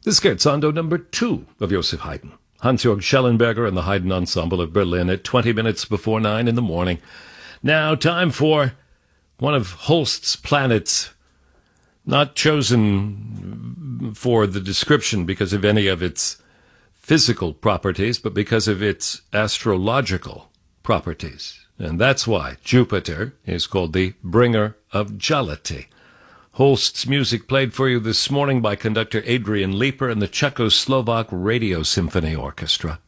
The Scherzando number 2 of Joseph Haydn. Hans-Jörg Schellenberger and the Haydn Ensemble of Berlin at 20 minutes before 9 in the morning. Now, time for one of Holst's planets, not chosen for the description because of any of its physical properties, but because of its astrological properties. And that's why Jupiter is called the bringer of jollity. Holst's music played for you this morning by conductor Adrian Leeper and the Czechoslovak Radio Symphony Orchestra.